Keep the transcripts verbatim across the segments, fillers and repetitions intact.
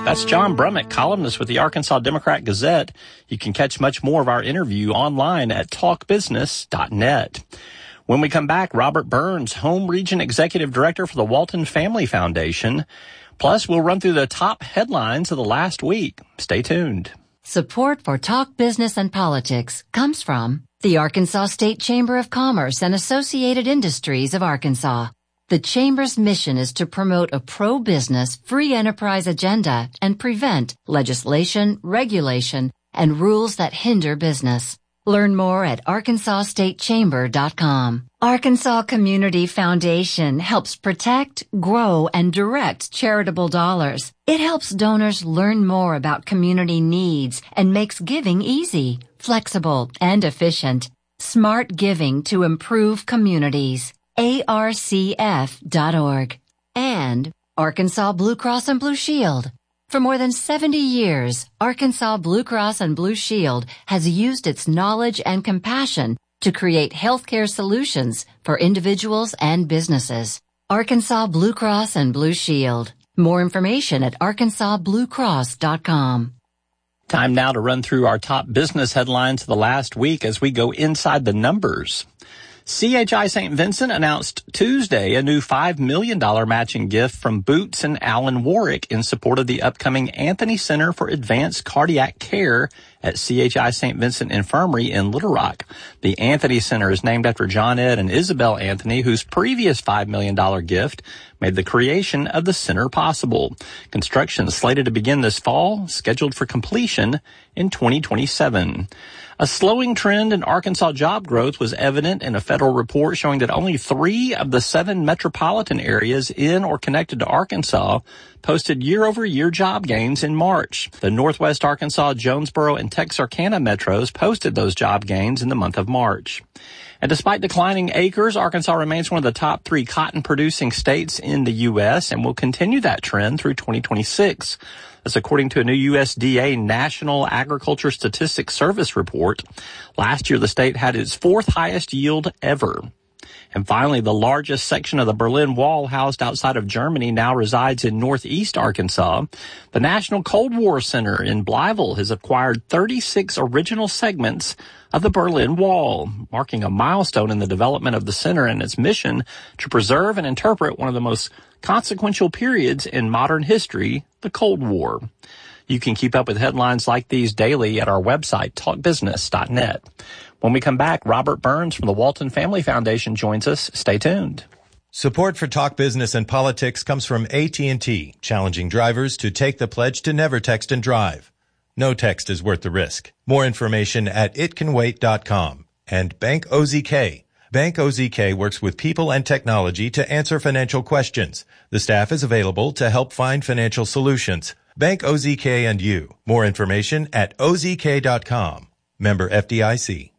That's John Brummett, columnist with the Arkansas Democrat-Gazette. You can catch much more of our interview online at talk business dot net. When we come back, Robert Burns, Home Region Executive Director for the Walton Family Foundation. Plus, we'll run through the top headlines of the last week. Stay tuned. Support for Talk Business and Politics comes from the Arkansas State Chamber of Commerce and Associated Industries of Arkansas. The Chamber's mission is to promote a pro-business, free enterprise agenda and prevent legislation, regulation, and rules that hinder business. Learn more at arkansas state chamber dot com. Arkansas Community Foundation helps protect, grow, and direct charitable dollars. It helps donors learn more about community needs and makes giving easy, flexible, and efficient. Smart giving to improve communities. A R C F dot org. And Arkansas Blue Cross and Blue Shield. For more than seventy years, Arkansas Blue Cross and Blue Shield has used its knowledge and compassion to create healthcare solutions for individuals and businesses. Arkansas Blue Cross and Blue Shield. More information at arkansas blue cross dot com. Time now to run through our top business headlines of the last week as we go inside the numbers. C H I Saint Vincent announced Tuesday a new five million dollars matching gift from Boots and Alan Warwick in support of the upcoming Anthony Center for Advanced Cardiac Care at C H I Saint Vincent Infirmary in Little Rock. The Anthony Center is named after John Ed and Isabel Anthony, whose previous five million dollars gift made the creation of the center possible. Construction is slated to begin this fall, scheduled for completion in twenty twenty-seven. A slowing trend in Arkansas job growth was evident in a federal report showing that only three of the seven metropolitan areas in or connected to Arkansas posted year-over-year job gains in March. The Northwest Arkansas, Jonesboro, and Texarkana metros posted those job gains in the month of March. And despite declining acres, Arkansas remains one of the top three cotton-producing states in the U S and will continue that trend through twenty twenty-six. That's according to a new U S D A National Agriculture Statistics Service report. Last year, the state had its fourth highest yield ever. And finally, the largest section of the Berlin Wall housed outside of Germany now resides in northeast Arkansas. The National Cold War Center in Blytheville has acquired thirty-six original segments of the Berlin Wall, marking a milestone in the development of the center and its mission to preserve and interpret one of the most consequential periods in modern history, the Cold War. You can keep up with headlines like these daily at our website, talk business dot net. When we come back, Robert Burns from the Walton Family Foundation joins us. Stay tuned. Support for Talk Business and Politics comes from A T and T, challenging drivers to take the pledge to never text and drive. No text is worth the risk. More information at it can wait dot com. And Bank O Z K. Bank O Z K works with people and technology to answer financial questions. The staff is available to help find financial solutions. Bank O Z K and you. More information at O Z K dot com. Member F D I C.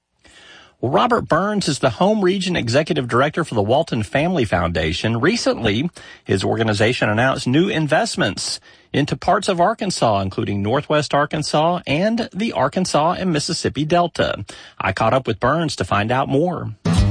Well, Robert Burns is the Home Region Executive Director for the Walton Family Foundation. Recently, his organization announced new investments into parts of Arkansas, including Northwest Arkansas and the Arkansas and Mississippi Delta. I caught up with Burns to find out more.